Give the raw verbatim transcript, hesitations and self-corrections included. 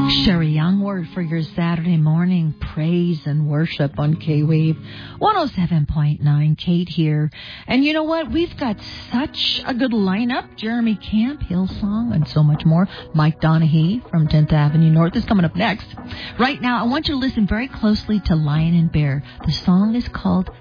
Sherry Young word for your Saturday morning praise and worship on K-Wave one oh seven point nine. Kate here. And you know what? We've got such a good lineup. Jeremy Camp, Hillsong, and so much more. Mike Donaghy from tenth Avenue North is coming up next. Right now, I want you to listen very closely to Lion and Bear. The song is called